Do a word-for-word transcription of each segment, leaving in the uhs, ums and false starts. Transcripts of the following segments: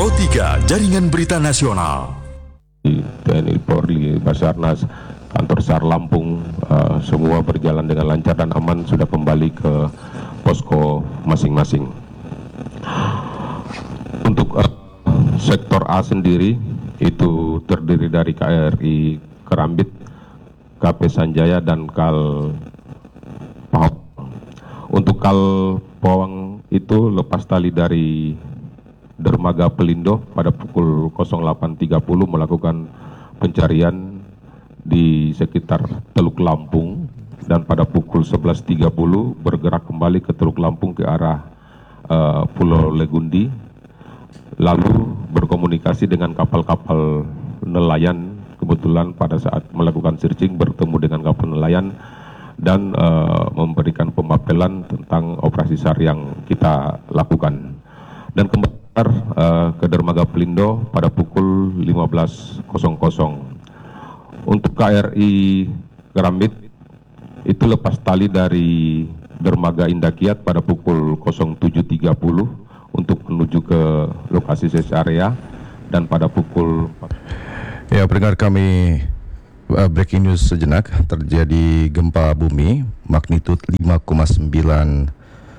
Pro tiga Jaringan Berita Nasional. T N I Polri, Basarnas, Kantor SAR Lampung, uh, semua berjalan dengan lancar dan aman, sudah kembali ke posko masing-masing. Untuk uh, sektor A sendiri itu terdiri dari K R I Kerambit, K P Sanjaya, dan Kal Pahawang. Untuk Kal Pahawang itu lepas tali dari dermaga Pelindo pada pukul nol delapan tiga puluh melakukan pencarian di sekitar Teluk Lampung, dan pada pukul sebelas tiga puluh bergerak kembali ke Teluk Lampung ke arah uh, Pulau Legundi, lalu berkomunikasi dengan kapal-kapal nelayan. Kebetulan pada saat melakukan searching bertemu dengan kapal nelayan dan uh, memberikan pemapelan tentang operasi SAR yang kita lakukan, dan kembali uh, ke dermaga Pelindo pada pukul lima belas. Untuk K R I Kerambit itu lepas tali dari dermaga Indakiat pada pukul nol tujuh tiga puluh untuk menuju ke lokasi search area, dan pada pukul Ya, pendengar kami, uh, breaking news sejenak. Terjadi gempa bumi magnitudo lima koma sembilan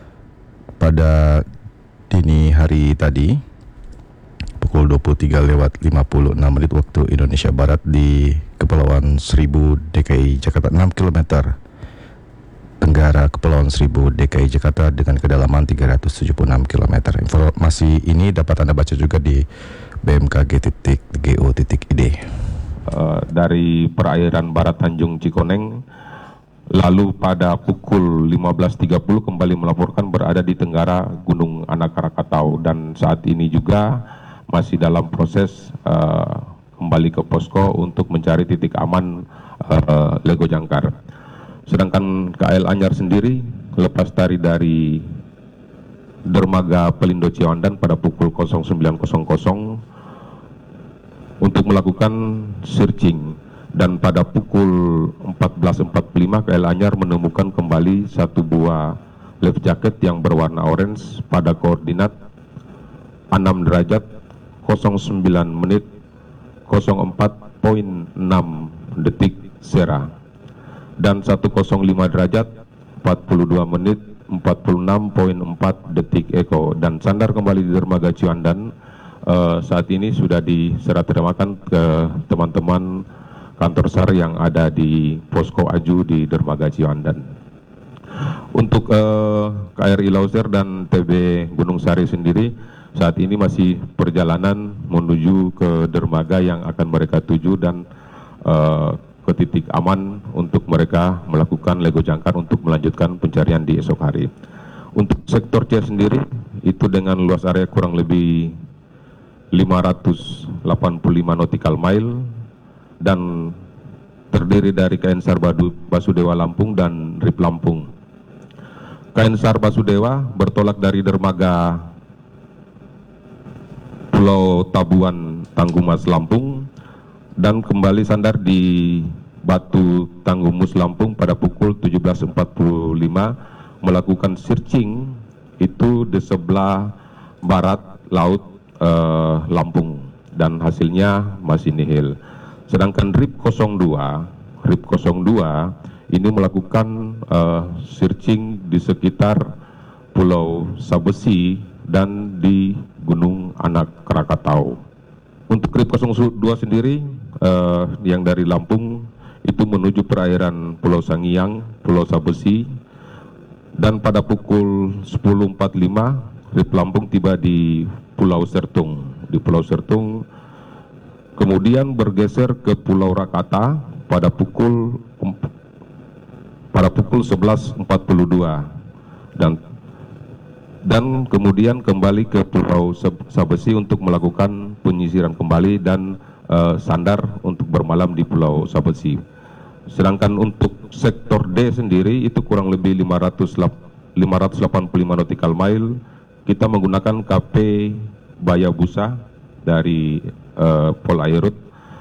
pada dini hari tadi pukul dua puluh tiga lewat lima puluh enam menit waktu Indonesia Barat di Kepulauan Seribu D K I Jakarta, enam kilometer tenggara Kepulauan Seribu D K I Jakarta dengan kedalaman tiga ratus tujuh puluh enam kilometer. Informasi ini dapat Anda baca juga di b m k g titik go titik i d. Uh, dari perairan barat Tanjung Cikoneng, lalu pada pukul lima belas tiga puluh kembali melaporkan berada di tenggara Gunung Anak Krakatau, dan saat ini juga masih dalam proses uh, kembali ke posko untuk mencari titik aman uh, Lego Jangkar. Sedangkan K L Anyar sendiri lepas tali dari dermaga Pelindo Ciwandan pada pukul nol sembilan untuk melakukan searching, dan pada pukul empat belas empat puluh lima K L Anyar menemukan kembali satu buah life jacket yang berwarna orange pada koordinat enam derajat nol sembilan menit nol empat koma enam detik Sera, dan seratus lima derajat empat puluh dua menit empat puluh enam koma empat detik Eko, dan sandar kembali di dermaga Ciwandan. Uh, saat ini sudah diserah terimakan ke teman-teman kantor SAR yang ada di posko Aju di dermaga Ciwandan. Untuk uh, K R I Lauser dan T B Gunung Sari sendiri saat ini masih perjalanan menuju ke dermaga yang akan mereka tuju dan uh, ke titik aman untuk mereka melakukan Lego Jangkar untuk melanjutkan pencarian di esok hari. Untuk sektor C sendiri itu dengan luas area kurang lebih lima ratus delapan puluh lima nautical mile dan terdiri dari K N SAR Basudewa Lampung dan R I P Lampung. K N SAR Basudewa bertolak dari dermaga Pulau Tabuan Tanggumas Lampung dan kembali sandar di Batu Tanggumus Lampung pada pukul tujuh belas empat puluh lima melakukan searching itu di sebelah barat laut Uh, Lampung, dan hasilnya masih nihil. Sedangkan R I P nol dua R I P nol dua ini melakukan uh, searching di sekitar Pulau Sabesi dan di Gunung Anak Krakatau. Untuk R I P nol dua sendiri uh, yang dari Lampung itu menuju perairan Pulau Sangiang, Pulau Sabesi, dan pada pukul sepuluh empat puluh lima R I P Lampung tiba di Pulau Sertung. Di Pulau Sertung kemudian bergeser ke Pulau Rakata pada pukul pada pukul sebelas empat puluh dua, dan dan kemudian kembali ke Pulau Sabesi untuk melakukan penyisiran kembali dan uh, sandar untuk bermalam di Pulau Sabesi. Sedangkan untuk sektor D sendiri itu kurang lebih lima ratus delapan puluh lima nautical mile. Kita menggunakan K P Bayabusa dari uh, Polairut,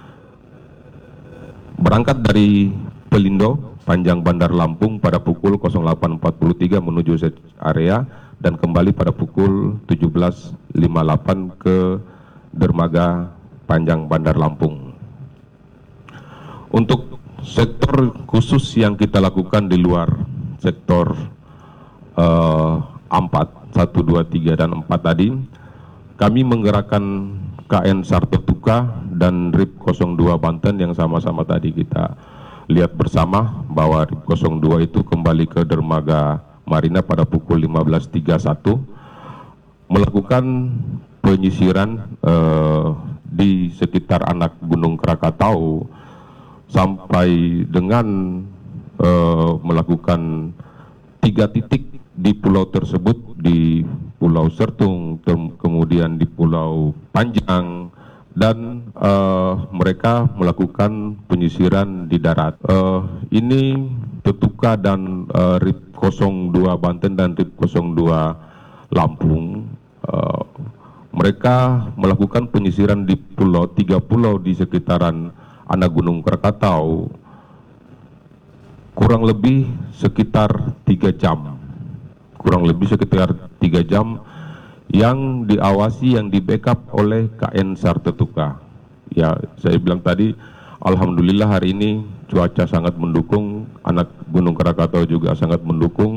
berangkat dari Pelindo Panjang Bandar Lampung pada pukul nol delapan empat puluh tiga menuju area dan kembali pada pukul tujuh belas lima puluh delapan ke dermaga Panjang Bandar Lampung. Untuk sektor khusus yang kita lakukan di luar sektor uh, empat, satu, dua, tiga, dan empat tadi, kami menggerakkan K N Sartotuka dan R I P nol dua Banten yang sama-sama tadi kita lihat bersama bahwa R I P nol dua itu kembali ke dermaga Marina pada pukul lima belas tiga puluh satu, melakukan penyisiran uh, di sekitar anak Gunung Krakatau sampai dengan uh, melakukan tiga titik di pulau tersebut, di Pulau Sertung, kemudian di Pulau Panjang, dan uh, mereka melakukan penyisiran di darat. Uh, ini Tetuka dan uh, R I P nol dua Banten dan R I P nol dua Lampung, uh, mereka melakukan penyisiran di pulau tiga pulau di sekitaran anak Gunung Krakatau kurang lebih sekitar tiga jam, kurang lebih sekitar tiga jam yang diawasi, yang di backup oleh K N Sartotuka. Ya, saya bilang tadi, alhamdulillah hari ini cuaca sangat mendukung, anak Gunung Krakatau juga sangat mendukung.